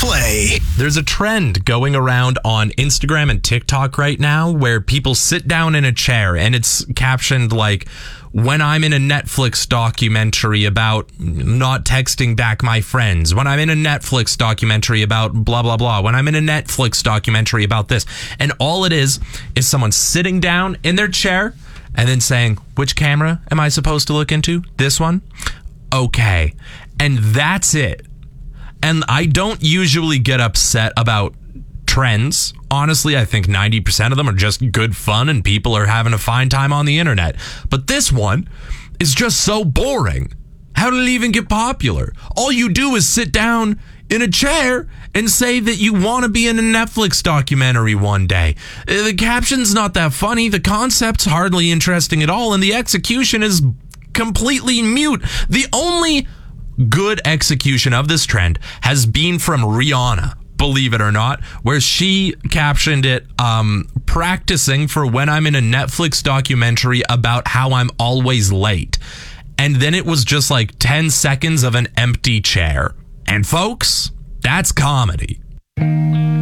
Play. There's a trend going around on Instagram and TikTok right now where people sit down in a chair and it's captioned like, when I'm in a Netflix documentary about not texting back my friends, when I'm in a Netflix documentary about blah, blah, blah, when I'm in a Netflix documentary about this. And all it is someone sitting down in their chair and then saying, which camera am I supposed to look into? This one? Okay. And that's it. And I don't usually get upset about trends. Honestly, I think 90% of them are just good fun and people are having a fine time on the internet. But this one is just so boring. How did it even get popular? All you do is sit down in a chair and say that you want to be in a Netflix documentary one day. The caption's not that funny. The concept's hardly interesting at all. And the execution is completely mute. The only good execution of this trend has been from Rihanna, believe it or not, where she captioned it, practicing for when I'm in a Netflix documentary about how I'm always late. And then it was just like 10 seconds of an empty chair. And folks, that's comedy.